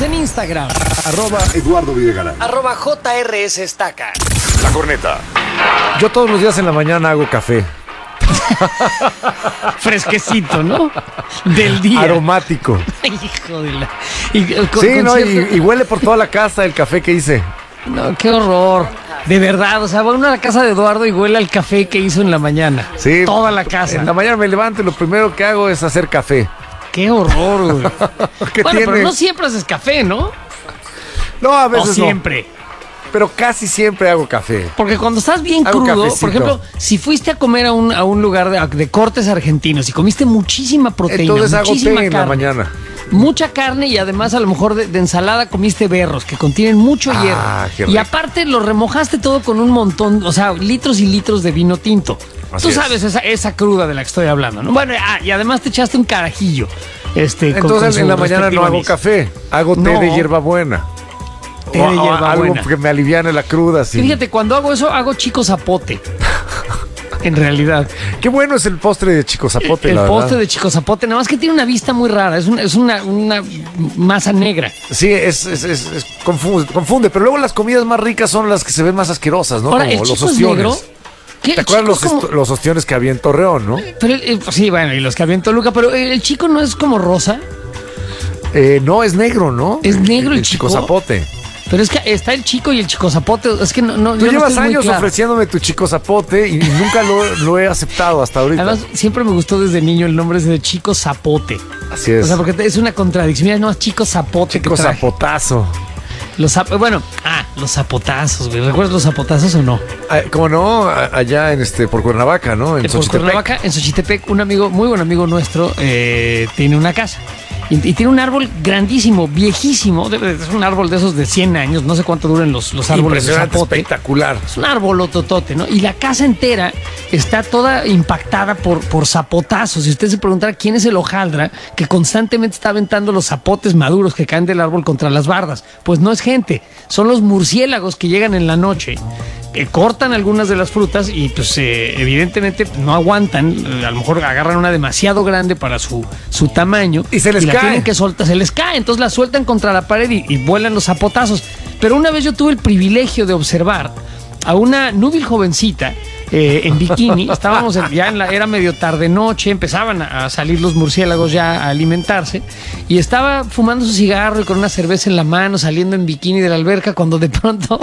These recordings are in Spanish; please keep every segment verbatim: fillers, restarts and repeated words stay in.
Síguenos en Instagram. Arroba Eduardo Videgaray. Arroba J R S Estaca. La Corneta. Yo todos los días en la mañana hago café. Fresquecito, ¿no? Del día. Aromático. Hijo de la... Y, con, sí, con no, cierto... y, y huele por toda la casa el café que hice. No, qué horror. De verdad, o sea, va uno a la casa de Eduardo y huele al café que hizo en la mañana. Sí. Toda la casa. En la mañana me levanto y lo primero que hago es hacer café. Qué horror, güey. ¿Qué Bueno, tiene? pero no siempre haces café, ¿no? No, a O veces siempre. no. Pero casi siempre hago café. Porque cuando estás bien Hago crudo, cafecito. por ejemplo, si fuiste a comer a un, a un lugar de, de cortes argentinos y comiste muchísima proteína, Entonces hago muchísima té en la carne, mañana. mucha carne y además a lo mejor de, de ensalada comiste berros que contienen mucho Ah, hierro. qué Y rico. aparte lo remojaste todo con un montón, o sea, litros y litros de vino tinto. Así Tú es. sabes esa, esa cruda de la que estoy hablando, ¿no? Bueno, ah, y además te echaste un carajillo. Este, con- Entonces con en su la mañana no respectivo hago anís. café. Hago té No. de hierbabuena. Té de O- o hierbabuena. algo que me aliviane la cruda. Y Sí. fíjate, cuando hago eso, hago chico zapote. En realidad. Qué bueno es el postre de Chico Zapote, El la postre verdad. de Chico Zapote, nada más que tiene una vista muy rara. Es una, es una, una masa negra. Sí, es, es, es- es- confunde, confunde, pero luego las comidas más ricas son las que se ven más asquerosas, ¿no? Ahora, Como ¿el los chico es ostiones. negro? ¿Qué? ¿Te ¿El acuerdas los, chico es como- esto- los ostiones que había en Torreón, no? Pero, eh, sí, bueno, y los que había en Toluca, pero el chico no es como rosa. Eh, no, es negro, ¿no? ¿Es negro el Chico chico? Zapote. Pero es que está el chico y el chico zapote. Es que no, no, Tú yo no llevas estoy muy años claro. ofreciéndome tu Chico Zapote y nunca lo, lo he aceptado hasta ahorita. Además, siempre me gustó desde niño el nombre de chico zapote. Así es. O sea, porque te- es una contradicción. Mira, no, chico zapote. Chico que traje. Zapotazo. Los zap- bueno, ah, los zapotazos, güey. ¿Recuerdas los zapotazos o no? Ah, ¿cómo no? A- Allá en este, por Cuernavaca, ¿no? En Por Xochitepec. Cuernavaca, en Xochitepec, un amigo, muy buen amigo nuestro, eh, tiene una casa. Y, y tiene un árbol grandísimo, viejísimo. debe de- Es un árbol de esos de cien años. No sé cuánto duran los, los árboles de Impresionante, zapote. espectacular. Es un árbol ototote, ¿no? Y la casa entera está toda impactada por, por zapotazos. Y usted se preguntará quién es el hojaldra que constantemente está aventando los zapotes maduros que caen del árbol contra las bardas. Pues no es gente, son los murciélagos que llegan en la noche, que cortan algunas de las frutas y pues eh, evidentemente no aguantan. Eh, a lo mejor agarran una demasiado grande para su, su tamaño. Y se les la cae. tienen que soltar, se les cae, entonces la sueltan contra la pared y, y vuelan los zapotazos. Pero una vez yo tuve el privilegio de observar a una núbil jovencita eh, en bikini. Estábamos en- ya en la, era medio tarde noche, empezaban a, a salir los murciélagos ya a alimentarse y estaba fumando su cigarro y con una cerveza en la mano, saliendo en bikini de la alberca, cuando de pronto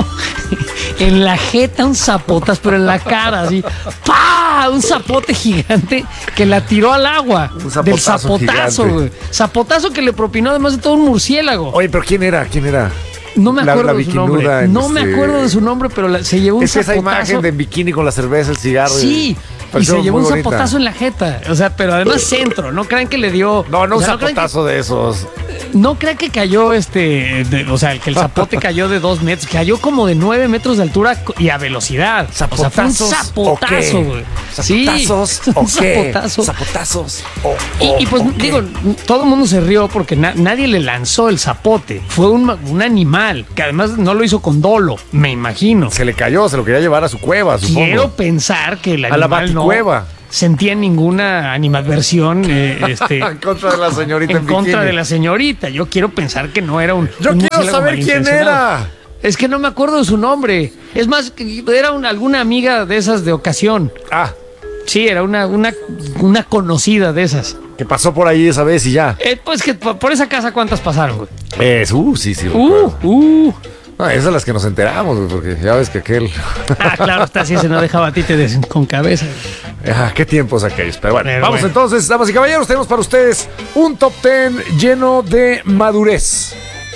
en la jeta un zapotas, pero en la cara, así, ¡pah! Un zapote gigante que la tiró al agua. Un zapotazo Del zapotazo, gigante. güey. Zapotazo que le propinó además de todo un murciélago. Oye, pero ¿quién era? ¿Quién era? No me La- acuerdo la de su bikinuda nombre. en No me este- acuerdo de su nombre, pero la- se llevó un Es que esa zapotazo. imagen de bikini con la cerveza, el cigarro. Sí, y pareció se llevó muy un bonita. zapotazo en la jeta. O sea, pero además centro. No crean que le dio. No, no o un sea, crean que- zapotazo de esos. No crean que cayó este. de- o sea, que el zapote cayó de dos metros. Cayó como de nueve metros de altura co- y a velocidad. O sea, fue un ¿Zapotazos zapotazo, o qué? güey. Sí, ¿Zapotazos o un qué? zapotazo. ¿Zapotazos o, Y, o- y pues o qué? digo, todo el mundo se rió porque na- nadie le lanzó el zapote. Fue un, ma- un animal que además no lo hizo con dolo, me imagino. Se le cayó, se lo quería llevar a su cueva, supongo. Quiero pensar que el A la animal no baticueva. sentía ninguna animadversión eh, este, En contra de la señorita en, en contra bikini. de la señorita. Yo quiero pensar que no era un. Yo un quiero murciélago saber quién malintencionado. era. Es que no me acuerdo de su nombre. Es más, que era una- alguna amiga de esas de ocasión. Ah, Sí, era una, una, una conocida de esas. que pasó por ahí esa vez y ya. Eh, pues que por por esa casa, ¿cuántas pasaron, güey? Es, uh, sí, sí. Uh, recuerdo. uh. No, esas son las que nos enteramos, güey, porque ya ves que aquel. Ah, claro, está así, se no dejaba a ti te des- con cabeza. Ah, qué tiempos aquellos. Pero bueno, Pero vamos bueno. entonces, damas y caballeros, tenemos para ustedes un top ten lleno de madurez.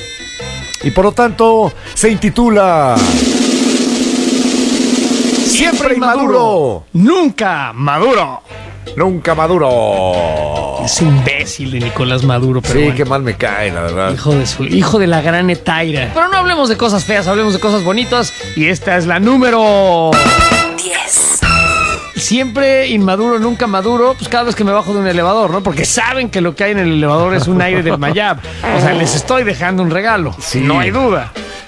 Y por lo tanto, se intitula Siempre inmaduro, Nunca maduro. nunca maduro. Es imbécil de Nicolás Maduro, pero Sí, bueno. qué mal me cae, la verdad. Hijo de su, hijo de la gran Etaira. Pero no hablemos de cosas feas, hablemos de cosas bonitas. Y esta es la número diez. Siempre inmaduro, nunca maduro, pues cada vez que me bajo de un elevador, ¿no? Porque saben que lo que hay en el elevador es un aire del Mayab. O sea, les estoy dejando un regalo. Sí. No hay duda.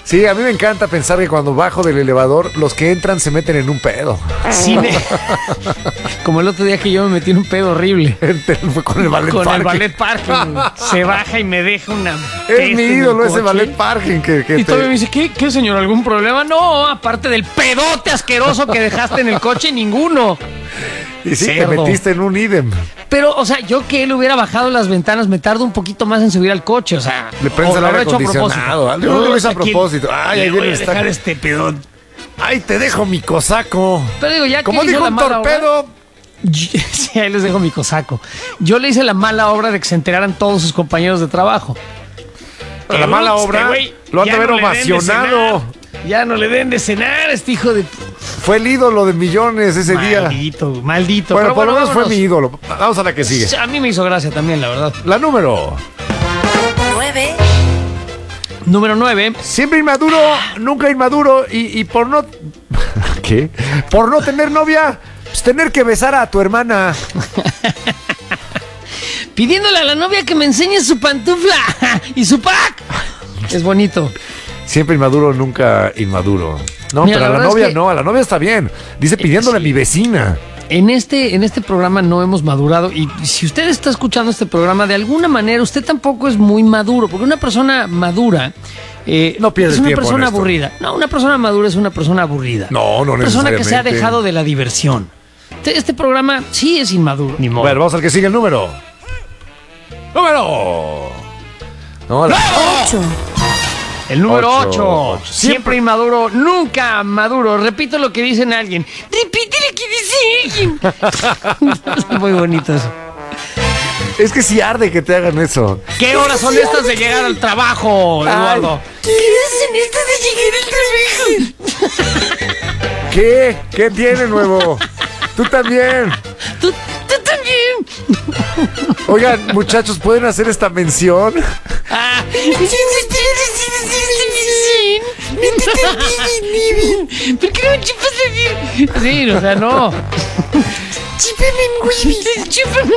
Sí, a mí me encanta pensar que cuando bajo del elevador, los que entran se meten en un pedo. Sí, me- como el otro día que yo me metí en un pedo horrible. Fue con el ballet Con parking. el ballet parking. Se baja y me deja una. Es peste mi en el ídolo ese coche. ballet parking que, que Y te- todavía me dice, ¿qué, ¿qué, señor? ¿Algún problema? No, aparte del pedote asqueroso que dejaste en el coche, ninguno. Y sí, te cerdo. metiste en un idem. Pero, o sea, yo que él hubiera bajado las ventanas, me tardo un poquito más en subir al coche, o sea. Le prendes o el lo aire habrá hecho a acondicionado. propósito. Yo creo que lo hizo a Aquí propósito. Ay, le ahí voy viene a el dejar taco. este pedón. Ay, te dejo mi cosaco. Pero digo, ya que Como hizo dijo la un mala obra- torpedo. Yo- sí, ahí les dejo mi cosaco. Yo le hice la mala obra de que se enteraran todos sus compañeros de trabajo. La Que, mala "Ups, obra este güey, lo han de ya haber no le den de ovacionado. cenar, Ya no le den de cenar, este hijo de... Fue el ídolo de millones ese día. Maldito, maldito. Bueno, Pero por lo menos fue vámonos. mi ídolo. Vamos a la que sigue. A mí me hizo gracia también, la verdad. La número. nueve. Número nueve. Siempre inmaduro, nunca inmaduro. Y, y por no. ¿Qué? Por no tener novia, pues tener que besar a tu hermana. Pidiéndole a la novia que me enseñe su pantufla y su pack. Es bonito. Siempre inmaduro, nunca inmaduro. No, Mira, pero a la la verdad novia es que- no, a la novia está bien. Dice pidiéndole sí. a mi vecina. En este, en este programa no hemos madurado y si usted está escuchando este programa, de alguna manera usted tampoco es muy maduro, porque una persona madura eh, No pierde es una tiempo en persona esto. aburrida. No, una persona madura es una persona aburrida. No, no Una persona que se ha necesariamente. dejado de la diversión. Este, este programa sí es inmaduro. Ni modo. Bueno, vamos al que sigue el número. ¡Número! No, la- ocho. El número Ocho, ocho. ocho. Siempre, Siempre- inmaduro, nunca maduro. Repito lo que dicen alguien. Repite lo que dice alguien. Es muy bonito eso. Es que sí arde que te hagan eso. ¿Qué horas son estas de llegar al trabajo, Eduardo? ¿Qué hacen estas de llegar al trabajo? ¿Qué? ¿Qué tiene nuevo? Tú también. ¿Tú, tú también? Oigan, muchachos, ¿pueden hacer esta mención? Ah. ¿Por qué no me chupas la bien? Sí, o sea, no. Chúpame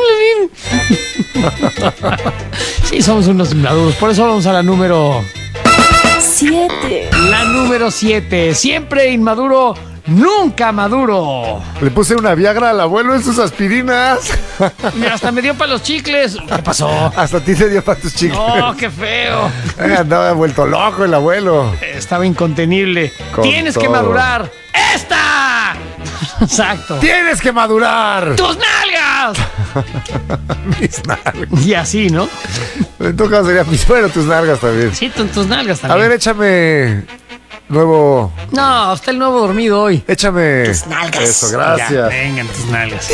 la bien. Sí, somos unos inmaduros. Por eso vamos a la número... Siete. La número siete. Siempre inmaduro, nunca maduro. Le puse una Viagra al abuelo en sus aspirinas. Mira, hasta me dio para los chicles. ¿Qué pasó? Hasta a ti te dio para tus chicles. Oh, qué feo. Andaba vuelto loco el abuelo. Estaba incontenible. Con Tienes que todo. madurar. ¡Esta! Exacto. ¡Tienes que madurar! ¡Tus nalgas! Mis nalgas. Y así, ¿no? En tu caso sería mis, bueno, tus nalgas también. Sí, tu- tus nalgas A también. ver, échame nuevo. No, está el nuevo dormido hoy. Échame. Tus nalgas. Eso, Ya, gracias. vengan tus nalgas.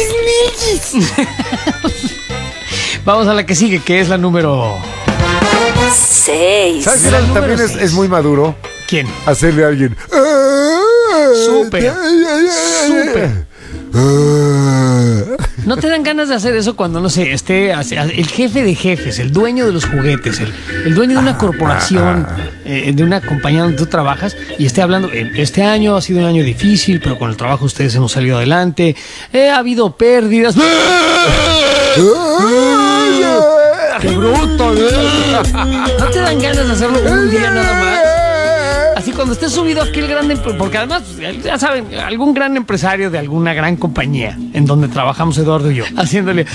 Vamos a la que sigue, que es la número... Seis. ¿Sabes qué La también número es, seis. es muy maduro? ¿Quién? Hacerle a alguien. Súper. Súper. ¿No te dan ganas de hacer eso cuando, no sé, esté hace- el jefe de jefes, el dueño de los juguetes, el, el dueño de una corporación, eh, de una compañía donde tú trabajas, y esté hablando, eh, este año ha sido un año difícil, pero con el trabajo ustedes hemos salido adelante, eh, ha habido pérdidas. ¡Qué bruto! ¿No te dan ganas de hacerlo un día nada más? Así cuando esté subido aquel gran... empre- Porque además, ya saben, algún gran empresario de alguna gran compañía en donde trabajamos Eduardo y yo, haciéndole...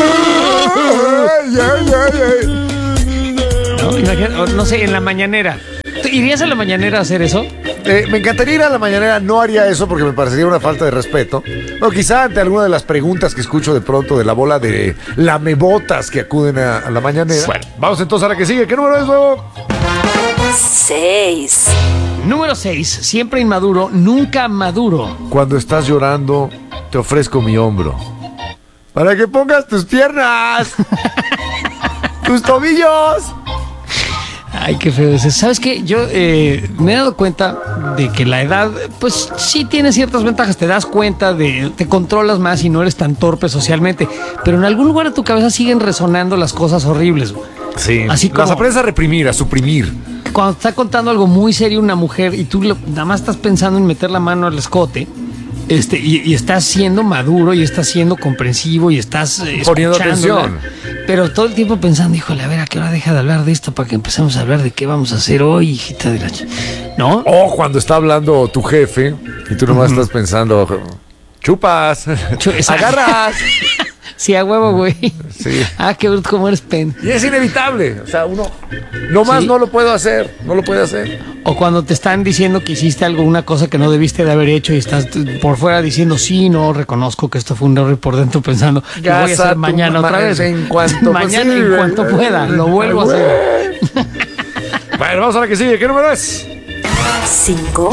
¿No? Imagínate, o no sé, en la mañanera. ¿Tú ¿Irías a la mañanera a hacer eso? Eh, me encantaría ir a la mañanera, no haría eso porque me parecería una falta de respeto. O quizá ante alguna de las preguntas que escucho de pronto de la bola de lamebotas que acuden a, a la mañanera. Bueno. Vamos entonces a la que sigue. ¿Qué número es nuevo? Seis. Número seis. Siempre inmaduro, nunca maduro. Cuando estás llorando, te ofrezco mi hombro. Para que pongas tus piernas. Tus tobillos. Ay, qué feo es eso. ¿Sabes qué? Yo eh, me he dado cuenta de que la edad, pues sí tiene ciertas ventajas. Te das cuenta de, te controlas más y no eres tan torpe socialmente. Pero en algún lugar de tu cabeza siguen resonando las cosas horribles, güey. Sí. Así como- Las aprendes a reprimir, a suprimir. Cuando te está contando algo muy serio una mujer y tú lo- nada más estás pensando en meter la mano al escote, este, y, y estás siendo maduro y estás siendo comprensivo y estás eh, Poniendo escuchándola. atención. pero todo el tiempo pensando, híjole, a ver, ¿a qué hora deja de hablar de esto para que empecemos a hablar de qué vamos a hacer hoy, hijita de la... ch-? ¿No? O cuando está hablando tu jefe y tú nomás estás pensando, chupas, Chu- exacto. agarras. Sí, a huevo, güey. Sí. Ah, qué bruto, cómo eres pen. Y es inevitable. O sea, uno nomás Sí. no lo puedo hacer. No lo puede hacer. O cuando te están diciendo que hiciste algo, una cosa que no debiste de haber hecho y estás t- por fuera diciendo, sí, no, reconozco que esto fue un error y por dentro pensando, lo voy a Gasa hacer tu mañana ma- otra vez. en cuanto mañana posible. en cuanto pueda, lo vuelvo a hacer. Bueno, vamos a la que sigue. ¿Qué número es? cinco,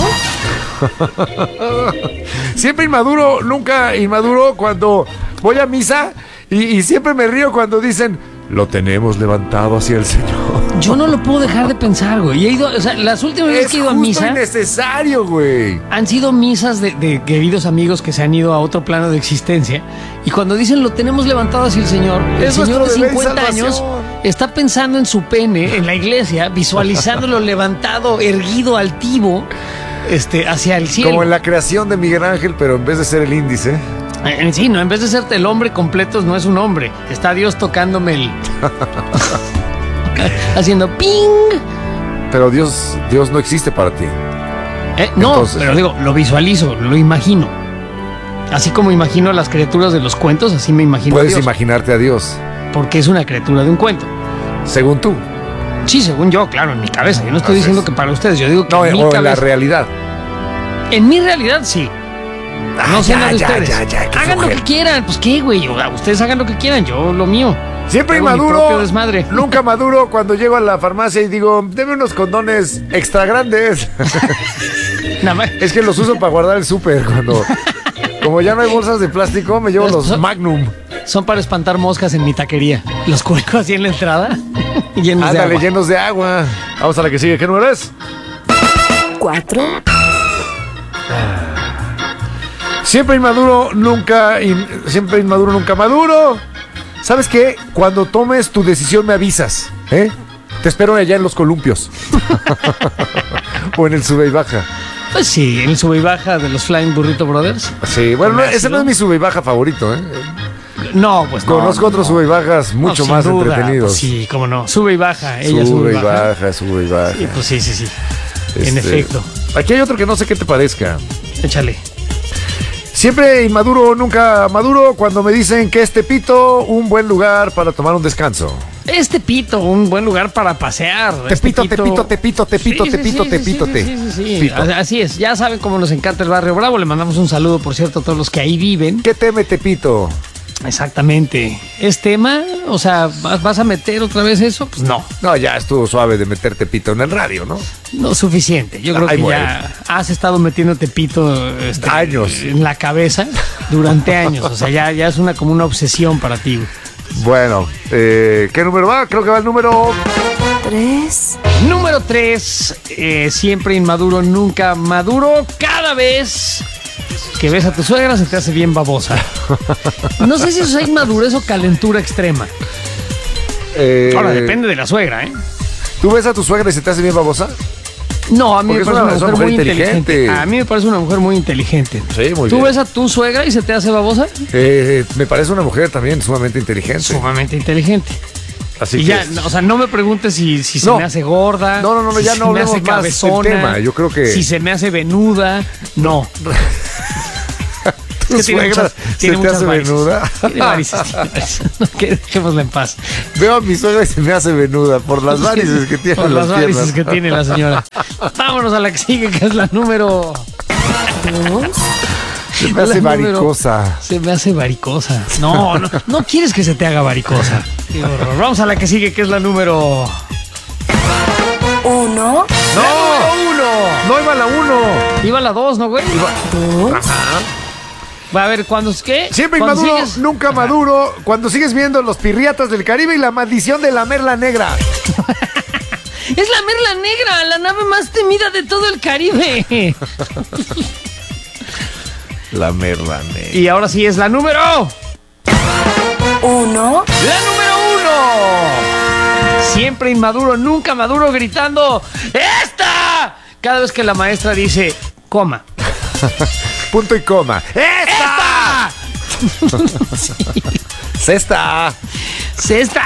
Siempre inmaduro, nunca inmaduro cuando voy a misa y, y siempre me río cuando dicen, lo tenemos levantado hacia el Señor. Yo no lo puedo dejar de pensar, güey. Y he ido, o sea, las últimas veces Es que he ido a justo misa y necesario, güey. han sido misas de, de queridos amigos que se han ido a otro plano de existencia. Y cuando dicen lo tenemos levantado hacia el Señor, el Es Señor de nuestro deber y cincuenta años salvación. está pensando en su pene en la iglesia, visualizándolo levantado, erguido, altivo, este, hacia el cielo. Como en la creación de Miguel Ángel, pero en vez de ser el índice. En sí, no, en vez de ser el hombre completo, no es un hombre. Está Dios tocándome el. haciendo ping. Pero Dios, Dios no existe para ti. Eh, no, Entonces- pero digo, lo visualizo, lo imagino. Así como imagino a las criaturas de los cuentos, así me imagino a Puedes Dios. imaginarte a Dios, Porque es una criatura de un cuento. según tú. Sí, según yo, claro, en mi cabeza. Yo no estoy Así diciendo es. que para ustedes, yo digo que No, en mi o en la cabeza. realidad. En mi realidad, sí. No Ah, sé ya, la de ya, ustedes. ya, ya, qué hagan lo flojera. que quieran. Pues qué, güey. O- Ustedes hagan lo que quieran. Yo lo mío. Siempre Hago mi inmaduro, propio desmadre. nunca maduro cuando llego a la farmacia y digo, deme unos condones extra grandes. Nada más. Es que los uso para guardar el súper cuando... Como ya no hay bolsas de plástico, me llevo los Magnum. Son para espantar moscas en mi taquería. Los cuelgo así en la entrada. Llenos de Ándale, agua. llenos de agua. Vamos a la que sigue. ¿Qué número es? cuatro, Siempre inmaduro, nunca... in- siempre inmaduro, nunca maduro. ¿Sabes qué? Cuando tomes tu decisión me avisas, ¿eh? Te espero allá en los columpios. O en el sube y baja. Pues sí, el sube y baja de los Flying Burrito Brothers. Sí, bueno, no, ese ¿Ácido? no es mi sube y baja favorito, ¿eh? No, pues no. Conozco no, otros no. sube y bajas mucho No, sin más duda, entretenidos. pues sí, cómo no. Sube y baja. Ella Sube y baja, sube y baja. Sí, pues sí, sí, sí. En Este, efecto. Aquí hay otro que no sé qué te parezca. Échale. Siempre inmaduro, nunca maduro, cuando me dicen que es Tepito un buen lugar para tomar un descanso. Este pito, un buen lugar para pasear. Tepito, Este Tepito, Tepito, Tepito, Sí, sí, Tepito, sí, Tepito, sí, te. sí, sí, sí. Pito. Así es, ya saben cómo nos encanta el barrio Bravo. Le mandamos un saludo, por cierto, a todos los que ahí viven. ¿Qué teme Tepito? Exactamente. ¿Es tema? O sea, ¿vas vas a meter otra vez eso? Pues no, No, ya estuvo suave de meter Tepito en el radio, ¿no? no suficiente. Yo creo Ay, que bueno. ya has estado metiéndote pito este, Años. en la cabeza durante años. O sea, ya, ya es una como una obsesión para ti. güey. Bueno, eh, ¿qué número va? Creo que va el número... tres, Número tres, siempre inmaduro, nunca maduro. Cada vez que ves a tu suegra se te hace bien babosa. No sé si eso es inmadurez o calentura extrema. eh, Ahora, depende de la suegra, ¿eh? ¿Tú ves a tu suegra y se te hace bien babosa? No, a mí Porque me es parece una- una, es una mujer muy mujer inteligente. inteligente. A mí me parece una mujer muy inteligente. Sí, muy ¿Tú bien. ves a tu suegra y se te hace babosa? Eh, me parece una mujer también sumamente inteligente. Sumamente inteligente. Así y que... ya, no, o sea, no me preguntes si, si No. se me hace gorda. No, no, no, si ya se no me hace hablemos más del cabezona. tema. Yo creo que- Si se me hace venuda, no. ¿Tu Es que tiene suegra muchas- se tiene te muchas hace varices. venuda? Tiene varices, tiene varices. No, que dejémosla en paz. Veo a mi suegra y se me hace venuda por las varices que tiene Por en las las varices piernas. que tiene la señora. Vámonos a la que sigue, que es la número... dos, Se me hace la número- varicosa. Se me hace varicosa. No, no, no quieres que se te haga varicosa. Qué horror. Vamos a la que sigue, que es la número... uno, ¡No! ¡Uno! ¡No iba la uno! Iba la dos, ¿no, güey? dos, Va a ver, ¿cuándo es qué? Siempre ¿Cuándo inmaduro, sigues? nunca maduro. Cuando sigues viendo Los Pirriatas del Caribe y La Maldición de la Merla Negra. Es la Merla Negra, la nave más temida de todo el Caribe. La Merla Negra. Y ahora sí es la número... uno, ¡La número uno! Siempre inmaduro, nunca maduro, gritando ¡Esta! Cada vez que la maestra dice, coma. Punto y coma. ¡Esta! ¡Esta! ¡Cesta! ¡Cesta!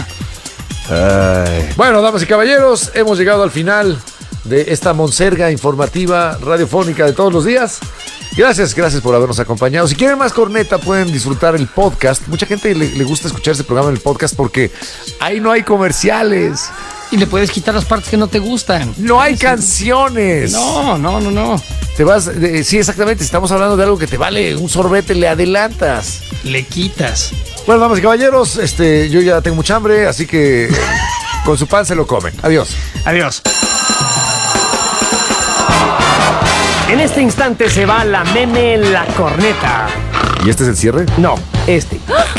Ay. Bueno, damas y caballeros, hemos llegado al final de esta monserga informativa radiofónica de todos los días. Gracias, gracias por habernos acompañado. Si quieren más corneta, pueden disfrutar el podcast. Mucha gente le, le gusta escuchar este programa en el podcast porque ahí no hay comerciales. Y le puedes quitar las partes que no te gustan. No hay canciones. No, no, no, no. Te vas, eh, sí, exactamente. Si estamos hablando de algo que te vale un sorbete, le adelantas. Le quitas. Bueno, damas y caballeros, este, yo ya tengo mucha hambre, así que con su pan se lo comen. Adiós. Adiós. En este instante se va la meme la corneta. ¿Y este es el cierre? No, este.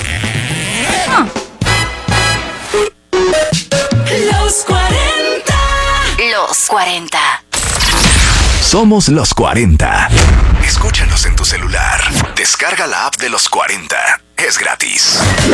Los cuarenta. Los cuarenta. Somos los cuarenta. Escúchanos en tu celular. Descarga la app de los cuarenta. Es gratis.